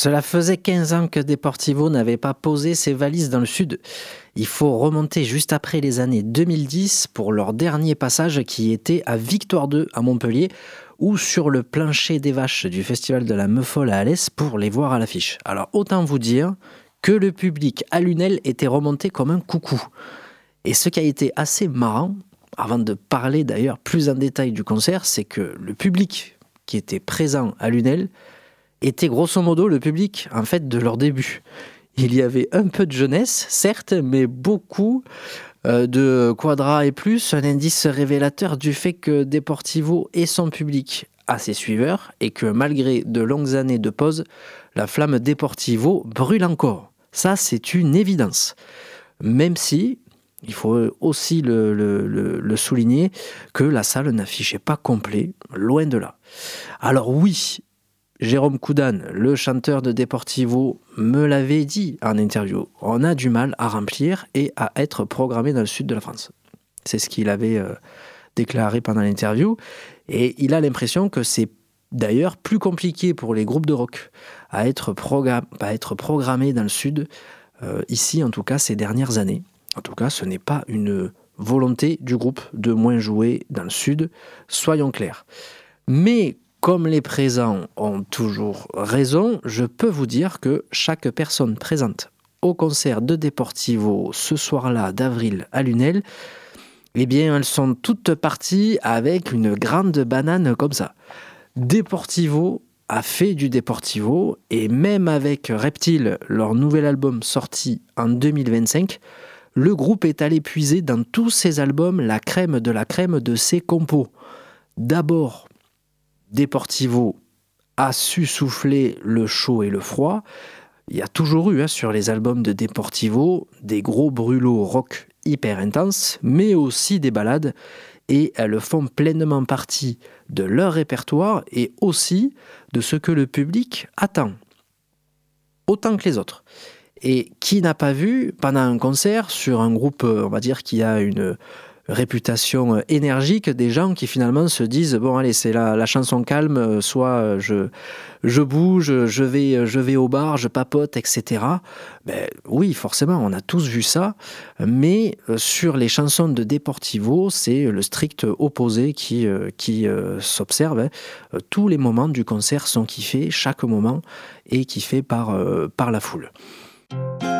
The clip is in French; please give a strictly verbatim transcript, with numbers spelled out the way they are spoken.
Cela faisait quinze ans que Deportivo n'avait pas posé ses valises dans le sud. Il faut remonter juste après les années deux mille dix pour leur dernier passage qui était à Victoire deux à Montpellier ou sur le plancher des vaches du festival de la Meufolle à Alès pour les voir à l'affiche. Alors autant vous dire que le public à Lunel était remonté comme un coucou. Et ce qui a été assez marrant, avant de parler d'ailleurs plus en détail du concert, c'est que le public qui était présent à Lunel était grosso modo le public en fait de leur début. Il y avait un peu de jeunesse, certes, mais beaucoup euh, de quadra et plus, un indice révélateur du fait que Deportivo est son public à ses suiveurs et que malgré de longues années de pause, la flamme Deportivo brûle encore. Ça, c'est une évidence. Même si, il faut aussi le, le, le, le souligner, que la salle n'affichait pas complet, loin de là. Alors oui, Jérôme Coudane, le chanteur de Deportivo, me l'avait dit en interview. On a du mal à remplir et à être programmé dans le sud de la France. C'est ce qu'il avait euh, déclaré pendant l'interview. Et il a l'impression que c'est d'ailleurs plus compliqué pour les groupes de rock à être, progr- à être programmés dans le sud, euh, ici en tout cas ces dernières années. En tout cas, ce n'est pas une volonté du groupe de moins jouer dans le sud, soyons clairs. Mais comme les présents ont toujours raison, je peux vous dire que chaque personne présente au concert de Deportivo ce soir-là d'avril à Lunel, eh bien, elles sont toutes parties avec une grande banane comme ça. Deportivo a fait du Deportivo et même avec Reptile, leur nouvel album sorti en deux mille vingt-cinq, le groupe est allé puiser dans tous ses albums la crème de la crème de ses compos. D'abord, Deportivo a su souffler le chaud et le froid. Il y a toujours eu hein, sur les albums de Deportivo des gros brûlots rock hyper intenses, mais aussi des ballades, et elles font pleinement partie de leur répertoire et aussi de ce que le public attend, autant que les autres. Et qui n'a pas vu, pendant un concert, sur un groupe, on va dire, qui a une réputation énergique, des gens qui finalement se disent bon allez c'est la, la chanson calme, soit je, je bouge, je vais, je vais au bar, je papote, et cetera. Ben, oui, forcément, on a tous vu ça, mais sur les chansons de Deportivo, c'est le strict opposé qui, qui euh, s'observe. Hein. Tous les moments du concert sont kiffés, chaque moment est kiffé par, euh, par la foule.